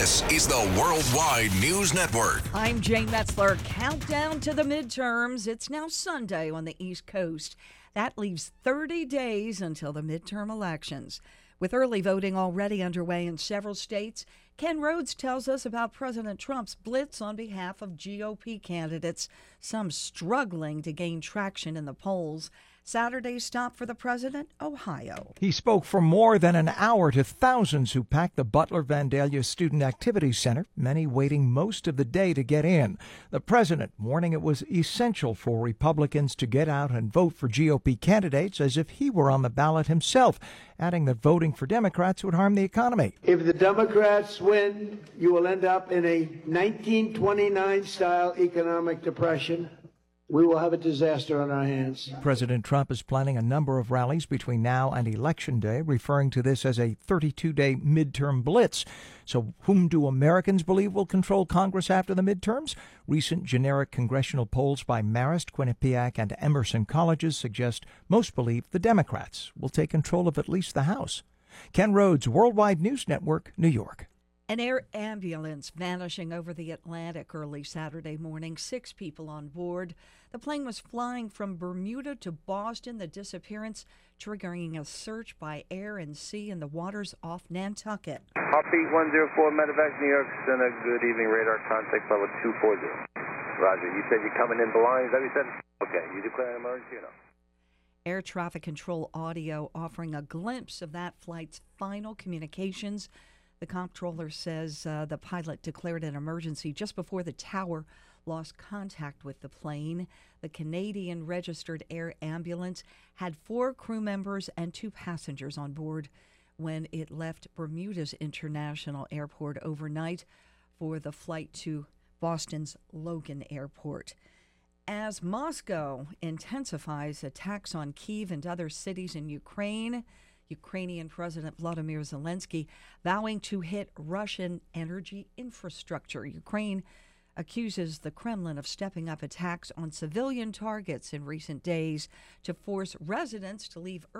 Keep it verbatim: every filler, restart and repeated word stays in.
This is the Worldwide News Network. I'm Jane Metzler. Countdown to the midterms. It's now Sunday on the East Coast. That leaves thirty days until the midterm elections. With early voting already underway in several states, Ken Rhodes tells us about President Trump's blitz on behalf of G O P candidates, some struggling to gain traction in the polls. Saturday's stop for the president, Ohio. He spoke for more than an hour to thousands who packed the Butler Vandalia Student Activities Center, many waiting most of the day to get in. The president warning it was essential for Republicans to get out and vote for G O P candidates as if he were on the ballot himself, adding that voting for Democrats would harm the economy. If the Democrats win, you will end up in a nineteen twenty-nine style economic depression. We will have a disaster on our hands. President Trump is planning a number of rallies between now and Election Day, referring to this as a thirty-two day midterm blitz. So whom do Americans believe will control Congress after the midterms? Recent generic congressional polls by Marist, Quinnipiac, and Emerson colleges suggest most believe the Democrats will take control of at least the House. Ken Rhodes, Worldwide News Network, New York. An air ambulance vanishing over the Atlantic early Saturday morning. Six people on board. The plane was flying from Bermuda to Boston. The disappearance triggering a search by air and sea in the waters off Nantucket. Heartbeat one zero four, Medevac, New York Center. Good evening, radar contact level two four zero. Roger, you said you're coming in blind, is that what you said? Okay, you declare an emergency or no? Air traffic control audio offering a glimpse of that flight's final communications. The comptroller says uh, the pilot declared an emergency just before the tower lost contact with the plane. The Canadian registered air ambulance had four crew members and two passengers on board when it left Bermuda's International Airport overnight for the flight to Boston's Logan Airport. As Moscow intensifies attacks on Kyiv and other cities in Ukraine, Ukrainian President Vladimir Zelensky vowing to hit Russian energy infrastructure. Ukraine accuses the Kremlin of stepping up attacks on civilian targets in recent days to force residents to leave